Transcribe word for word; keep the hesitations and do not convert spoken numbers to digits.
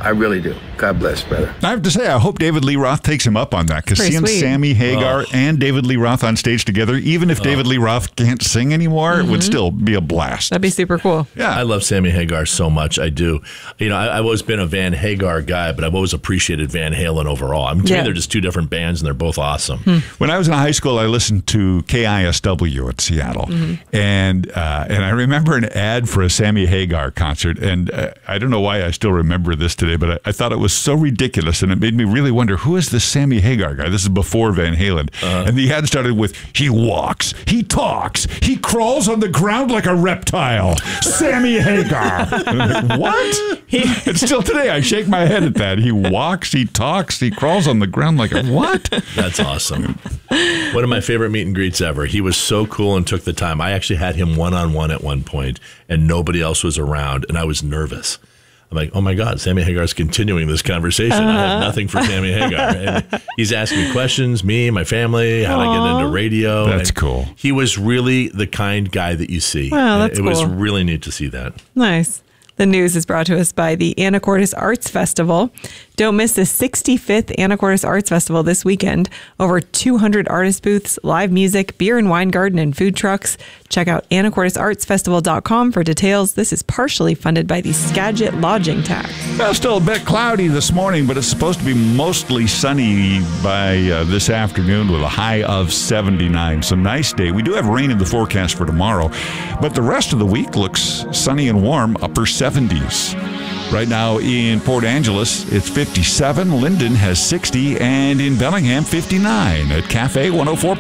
I really do. God bless, brother. I have to say, I hope David Lee Roth takes him up on that, because seeing sweet. Sammy Hagar Oh. and David Lee Roth on stage together, even if oh. David Lee Roth can't sing anymore, mm-hmm. it would still be a blast. That'd be super cool. Yeah, I love Sammy Hagar so much. I do. You know, I, I've always been a Van Hagar guy, but I've always appreciated Van Halen overall. I mean, to Yeah. me, they're just two different bands, and they're both awesome. Hmm. When I was in high school, I listened to K I S W at Seattle, mm-hmm. and uh, and I remember an ad for a Sammy Hagar concert, and uh, I don't know why I still remember this today, but I, I thought it was so ridiculous, and it made me really wonder, who is this Sammy Hagar guy? This is before Van Halen, uh-huh. and the ad started with, he walks, he talks, he crawls on the ground like a reptile, Sammy Hagar. And I'm like, what? And still today, I shake my head at that. He walks, he talks, he crawls on the ground like a what? That's awesome. One of my favorite meet and greets ever. He was so cool and took the time. I actually had him one-on-one at one point, and nobody else was around, and I was nervous. I'm like, oh my God, Sammy Hagar's continuing this conversation. Uh-huh. I have nothing for Sammy Hagar. And he's asking me questions, me, my family, how I get into radio. That's and cool. He was really the kind guy that you see. Wow, that's it cool. was really neat to see that. Nice. The news is brought to us by the Anacortes Arts Festival. Don't miss the sixty-fifth Anacortes Arts Festival this weekend. Over two hundred artist booths, live music, beer and wine garden, and food trucks. Check out anacortes arts festival dot com for details. This is partially funded by the Skagit lodging tax. Well, still a bit cloudy this morning, but it's supposed to be mostly sunny by uh, this afternoon with a high of seventy-nine. So nice day. We do have rain in the forecast for tomorrow, but the rest of the week looks sunny and warm, upper seventies. Right now in Port Angeles, it's fifty-seven. Linden has sixty, and in Bellingham, fifty-nine. At Cafe one oh four